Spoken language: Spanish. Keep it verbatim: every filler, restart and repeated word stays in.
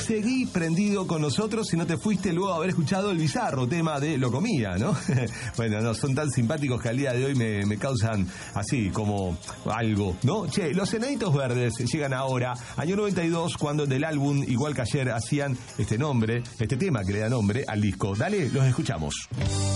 seguí prendido con nosotros si no te fuiste luego de haber escuchado el bizarro tema de Lo Comía, ¿no? Bueno, no, son tan simpáticos que al día de hoy me, me causan así como algo, ¿no? Che, los Enanitos Verdes llegan ahora, año noventa y dos, cuando del álbum Igual que Ayer hacían este nombre, este tema que le da nombre al disco. Dale, los escuchamos.